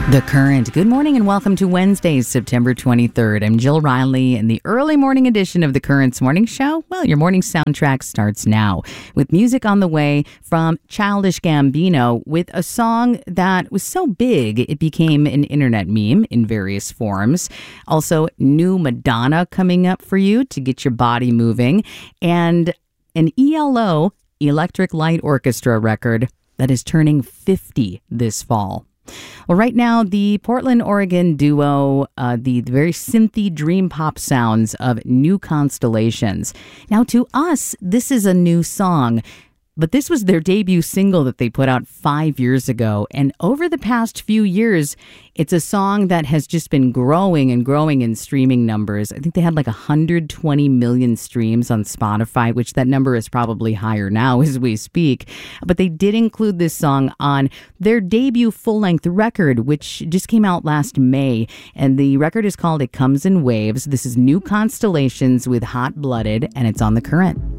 The Current. Good morning and welcome to Wednesday, September 23rd. I'm Jill Riley in the early morning edition of The Current's Morning Show. Well, your morning soundtrack starts now with music on the way from Childish Gambino with a song that was so big it became an internet meme in various forms. Also, new Madonna coming up for you to get your body moving, and an ELO, Electric Light Orchestra record that is turning 50 this fall. Well, right now, the Portland, Oregon duo, the very synthy dream pop sounds of New Constellations. Now, to us, this is a new song, but this was their debut single that they put out 5 years ago. And over the past few years, it's a song that has just been growing and growing in streaming numbers. I think they had like 120 million streams on Spotify, which that number is probably higher now as we speak. But they did include this song on their debut full-length record, which just came out last May. And the record is called It Comes in Waves. This is New Constellations with Hot Blooded, and it's on The Current.